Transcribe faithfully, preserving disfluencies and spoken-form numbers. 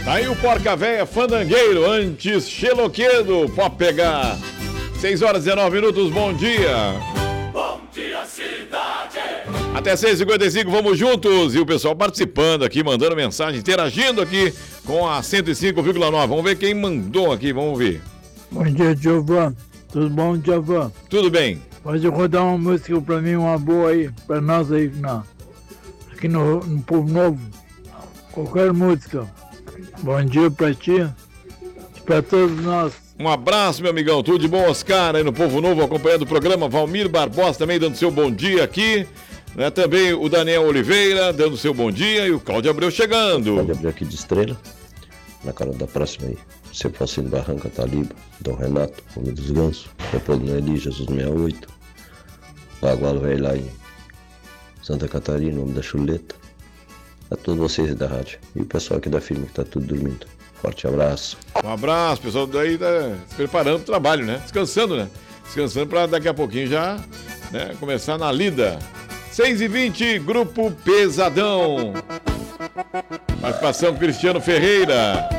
Tá aí o Porca Véia Fandangueiro, antes Xeloquedo, pode pegar. seis horas e dezenove minutos, bom dia. Bom dia, cidade. Até seis e cinquenta e cinco, vamos juntos. E o pessoal participando aqui, mandando mensagem, interagindo aqui com a cento e cinco vírgula nove. Vamos ver quem mandou aqui, vamos ver. Bom dia, Giovan. Tudo bom, Giovan? Tudo bem. Pode rodar uma música pra mim, uma boa aí, pra nós aí, na, aqui no, no Povo Novo. Qualquer música. Bom dia pra ti e pra todos nós. Um abraço, meu amigão. Tudo de bom, Oscar, aí no Povo Novo, acompanhando o programa. Valmir Barbosa também dando seu bom dia aqui. Né? Também o Daniel Oliveira dando seu bom dia e o Cláudio Abreu chegando. Cláudio Abreu aqui de Estrela, na cara da próxima aí. Cepocino Barranca, Taliba, Dom Renato, Homem dos Gansos, Leopoldo Eli, Jesus sessenta e oito, Bagualo Velho lá em Santa Catarina, Homem da Chuleta. A todos vocês da rádio e o pessoal aqui da firma que tá tudo dormindo. Forte abraço. Um abraço, pessoal daí tá se preparando pro trabalho, né? Descansando, né? Descansando para daqui a pouquinho já, né, começar na lida. seis e vinte, Grupo Pesadão. Participação Cristiano Ferreira.